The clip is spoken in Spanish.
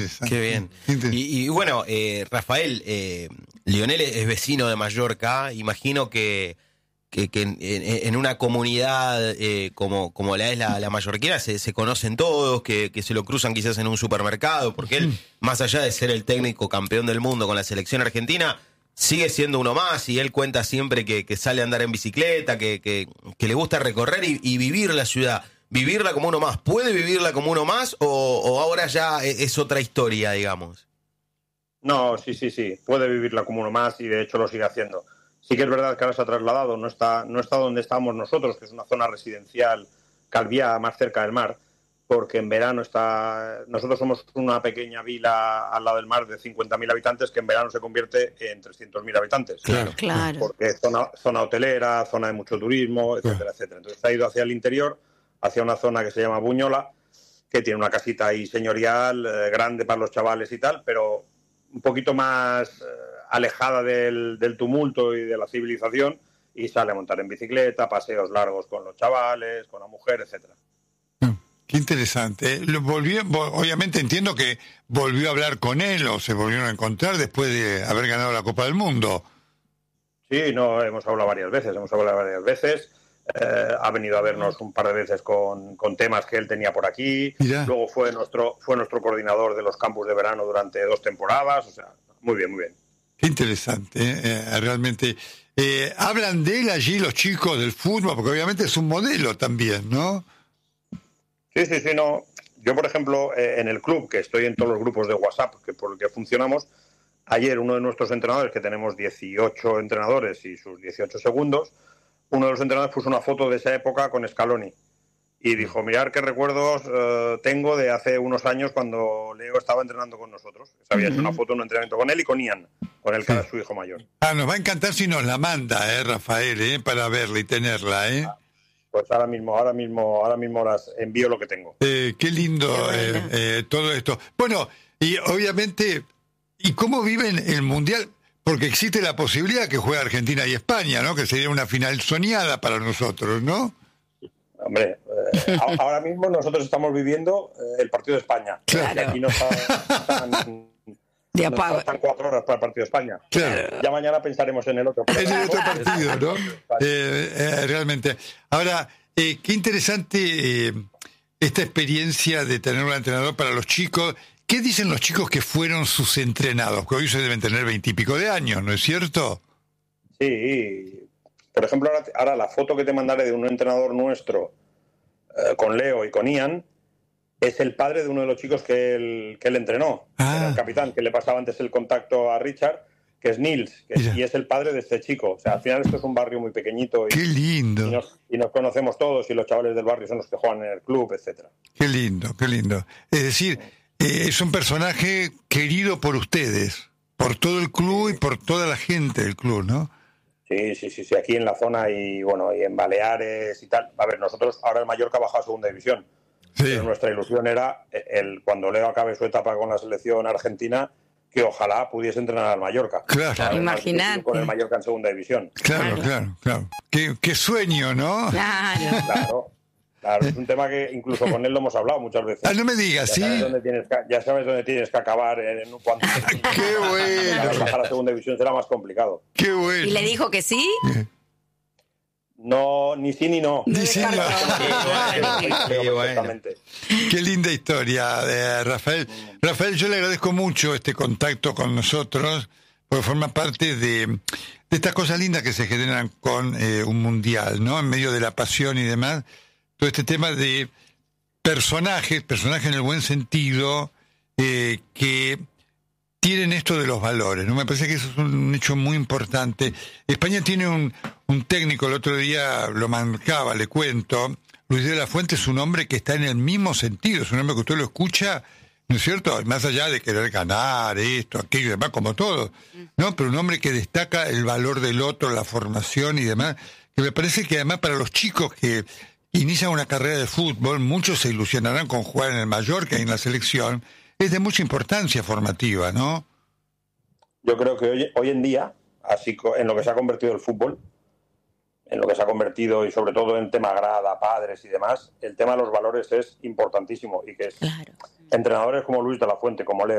interesante. Qué bien. Y bueno, Rafael, Lionel es vecino de Mallorca. Imagino que en una comunidad como la es la mallorquina se conocen todos, que se lo cruzan quizás en un supermercado, porque él, más allá de ser el técnico campeón del mundo con la selección argentina, sigue siendo uno más, y él cuenta siempre que sale a andar en bicicleta, que le gusta recorrer y vivir la ciudad, vivirla como uno más. ¿Puede vivirla como uno más o ahora ya es otra historia, digamos? No, sí, puede vivirla como uno más y de hecho lo sigue haciendo. Sí que es verdad que ahora se ha trasladado, no está donde estábamos nosotros, que es una zona residencial, Calviá, más cerca del mar, porque en verano nosotros somos una pequeña vila al lado del mar de 50.000 habitantes que en verano se convierte en 300.000 habitantes. Claro. Porque es zona hotelera, zona de mucho turismo, etcétera, etcétera. Entonces ha ido hacia el interior, hacia una zona que se llama Buñola, que tiene una casita ahí señorial, grande para los chavales y tal, pero un poquito más alejada del tumulto y de la civilización, y sale a montar en bicicleta, paseos largos con los chavales, con la mujer, etcétera. Qué interesante. Obviamente entiendo que volvió a hablar con él o se volvieron a encontrar después de haber ganado la Copa del Mundo. Sí, no, hemos hablado varias veces. Ha venido a vernos un par de veces con temas que él tenía por aquí. Mirá. Luego fue nuestro coordinador de los campus de verano durante 2 temporadas. O sea, muy bien, muy bien. Qué interesante, realmente. Hablan de él allí los chicos del fútbol, porque obviamente es un modelo también, ¿no? Sí, no. Yo, por ejemplo, en el club, que estoy en todos los grupos de WhatsApp por el que funcionamos, ayer uno de nuestros entrenadores, que tenemos 18 entrenadores y sus 18 segundos, uno de los entrenadores puso una foto de esa época con Scaloni y dijo, mirad qué recuerdos tengo de hace unos años cuando Leo estaba entrenando con nosotros. Se había hecho una foto en un entrenamiento con él y con Ian, con el que era su hijo mayor. Nos va a encantar si nos la manda, Rafael, para verla y tenerla, Pues ahora mismo las envío lo que tengo. Qué lindo todo esto. Bueno, y obviamente, ¿y cómo viven el Mundial? Porque existe la posibilidad que juegue Argentina y España, ¿no? Que sería una final soñada para nosotros, ¿no? Hombre, ahora mismo nosotros estamos viviendo el partido de España. Claro. Aquí no están de apago. Nos faltan 4 horas para el partido de España. Claro. Ya mañana pensaremos en el otro. En el otro partido, ¿no? Realmente. Ahora, qué interesante esta experiencia de tener un entrenador para los chicos. ¿Qué dicen los chicos que fueron sus entrenados? Que hoy se deben tener 20 y pico de años, ¿no es cierto? Sí. Por ejemplo, ahora la foto que te mandaré de un entrenador nuestro con Leo y con Ian es el padre de uno de los chicos que él entrenó. Era el capitán, que le pasaba antes el contacto a Richard, que es Nils, y es el padre de este chico. O sea, al final esto es un barrio muy pequeñito. ¡Qué lindo! Y nos conocemos todos, y los chavales del barrio son los que juegan en el club, etcétera. ¡Qué lindo, qué lindo! Es decir, es un personaje querido por ustedes, por todo el club y por toda la gente del club, ¿no? Sí, aquí en la zona y en Baleares y tal. A ver, nosotros ahora el Mallorca ha bajado a segunda división. Sí. Pero nuestra ilusión era, cuando Leo acabe su etapa con la selección argentina, que ojalá pudiese entrenar al Mallorca. Claro. Imagínate. Con el Mallorca en segunda división. Claro. Qué sueño, ¿no? Claro, es un tema que incluso con él lo hemos hablado muchas veces. No me digas, ¿sí? Ya sabes dónde tienes que acabar en un cuanto. ¡Qué bueno! Bajar a segunda división será más complicado. ¡Qué bueno! ¿Y le dijo que sí? No, ni sí ni no. Ni sí ni no. Qué linda historia de Rafael. Rafael, yo le agradezco mucho este contacto con nosotros, porque forma parte de estas cosas lindas que se generan con un mundial, ¿no? En medio de la pasión y demás. Todo este tema de personajes en el buen sentido, que tienen esto de los valores, ¿no? Me parece que eso es un hecho muy importante. España tiene un técnico, el otro día lo marcaba, le cuento, Luis de la Fuente es un hombre que está en el mismo sentido, es un hombre que usted lo escucha, ¿no es cierto? Más allá de querer ganar, esto, aquello y demás, como todo, ¿no? Pero un hombre que destaca el valor del otro, la formación y demás, que me parece que además para los chicos que inician una carrera de fútbol, muchos se ilusionarán con jugar en el Mallorca y en la selección, es de mucha importancia formativa, ¿no? Yo creo que hoy en día, así en lo que se ha convertido el fútbol, en lo que se ha convertido y sobre todo en tema grada, padres y demás, el tema de los valores es importantísimo y que entrenadores como Luis de la Fuente, como Leo,